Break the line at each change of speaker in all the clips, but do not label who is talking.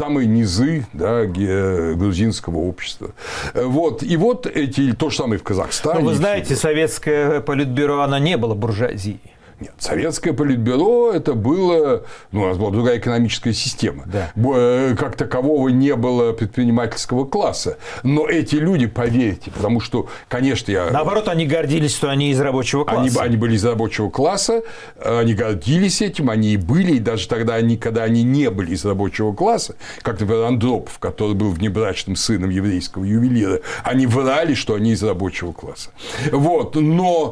самые низы, да, грузинского общества. Вот. И вот эти, то же самое в Казахстане.
Но вы знаете, советское политбюро, оно не было буржуазией.
Нет, советское политбюро это было, ну, у нас была другая экономическая система. Да. Как такового не было предпринимательского класса. Но эти люди, поверьте, потому что, конечно, я...
Наоборот, они гордились, что они из рабочего класса.
Они были из рабочего класса, они гордились этим, они и были, и даже тогда, когда они не были из рабочего класса, как, например, Андропов, который был внебрачным сыном еврейского ювелира, они врали, что они из рабочего класса. Вот, но...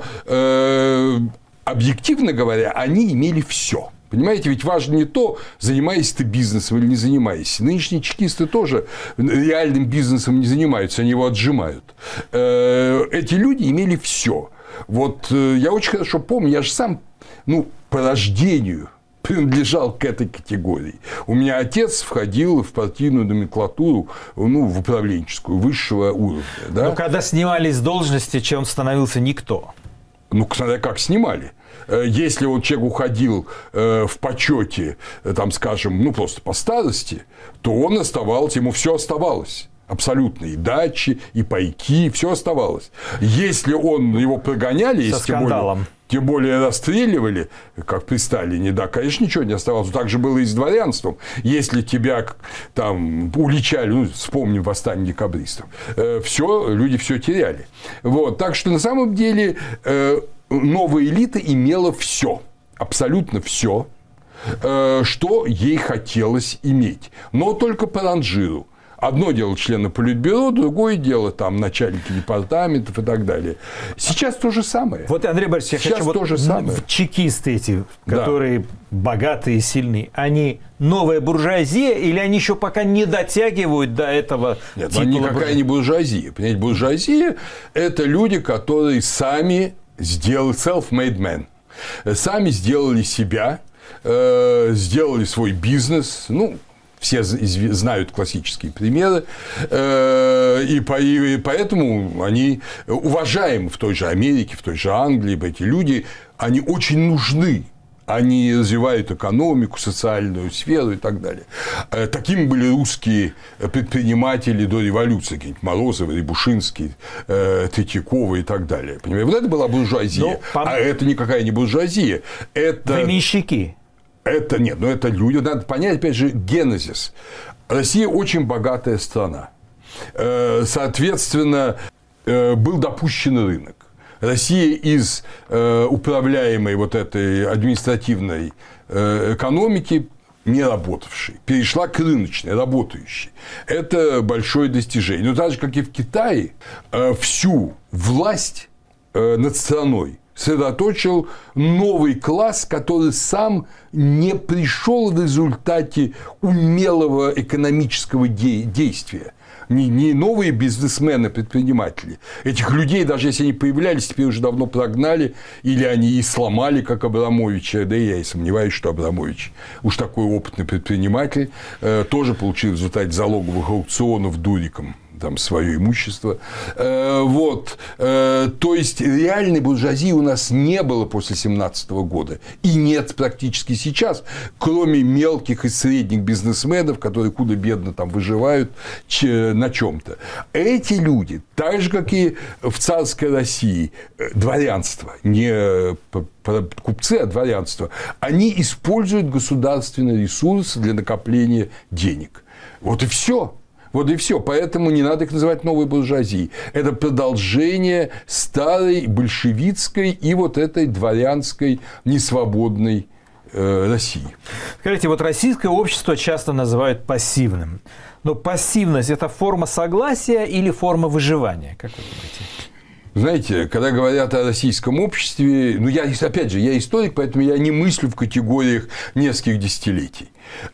объективно говоря, они имели все. Понимаете, ведь важно не то, занимаешься ты бизнесом или не занимаешься. Нынешние чекисты тоже реальным бизнесом не занимаются, они его отжимают. Эти люди имели все. Вот я очень хорошо помню, я же сам, по рождению принадлежал к этой категории. У меня отец входил в партийную номенклатуру, в управленческую, высшего уровня. Да?
Но когда снимали с должности, чем становился никто?
Смотря как снимали. Если человек уходил в почете, там, скажем, просто по старости, то он оставался, ему все оставалось. Абсолютно. И дачи, и пайки, все оставалось. Если его прогоняли, тем более расстреливали, как при Сталине, да, конечно, ничего не оставалось. Так же было и с дворянством. Если тебя там уличали, вспомним восстание декабристов, люди все теряли. Вот. Так что на самом деле новая элита имела все, абсолютно все, что ей хотелось иметь, но только по ранжиру. Одно дело члены политбюро, другое дело там начальники департаментов и так далее. Сейчас то же самое.
Вот, Андрей Борисович, я хочу чекисты эти, которые богатые и сильные, они новая буржуазия или они еще пока не дотягивают до этого
титула? Нет, они никакая не буржуазия. Понимаете, буржуазия – это люди, которые сами сделали self-made men. Сами сделали себя, сделали свой бизнес, все знают классические примеры, и поэтому они уважаемы в той же Америке, в той же Англии. Эти люди, они очень нужны. Они развивают экономику, социальную сферу и так далее. Такими были русские предприниматели до революции. Какие-нибудь Морозовы, Рябушинский, Третьякова и так далее. Понимаете? Вот это была буржуазия. А это никакая не буржуазия. Это...
Временщики.
Это нет, это люди. Надо понять, опять же, генезис. Россия очень богатая страна. Соответственно, был допущен рынок. Россия из управляемой вот этой административной экономики, не работавшей, перешла к рыночной, работающей. Это большое достижение. Но так же, как и в Китае, всю власть над страной сосредоточил новый класс, который сам не пришел в результате умелого экономического действия. Не новые бизнесмены, предприниматели. Этих людей, даже если они появлялись, теперь уже давно прогнали, или они и сломали, как Абрамовича. Да и я и сомневаюсь, что Абрамович, уж такой опытный предприниматель, тоже получил в результате залоговых аукционов дуриком там свое имущество. Вот. То есть реальной буржуазии у нас не было после 17 года. И нет практически сейчас, кроме мелких и средних бизнесменов, которые худо-бедно там выживают на чем-то. Эти люди, так же, как и в царской России, дворянство, не купцы, а дворянство, они используют государственные ресурсы для накопления денег. Вот и все. Вот и все. Поэтому не надо их называть новой буржуазией. Это продолжение старой большевистской и вот этой дворянской несвободной России.
Скажите, вот российское общество часто называют пассивным. Но пассивность – это форма согласия или форма выживания? Как вы думаете?
Знаете, когда говорят о российском обществе, я историк, поэтому я не мыслю в категориях нескольких десятилетий.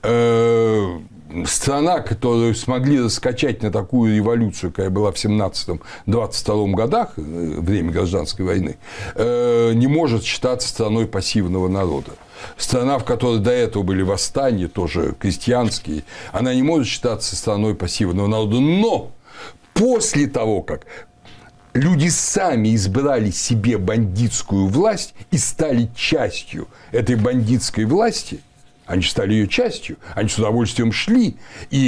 Страна, которую смогли раскачать на такую революцию, какая была в 17-22 годах, время гражданской войны, не может считаться страной пассивного народа. Страна, в которой до этого были восстания, тоже крестьянские, она не может считаться страной пассивного народа. Но после того, как люди сами избрали себе бандитскую власть и стали частью этой бандитской власти, они стали ее частью, они с удовольствием шли. И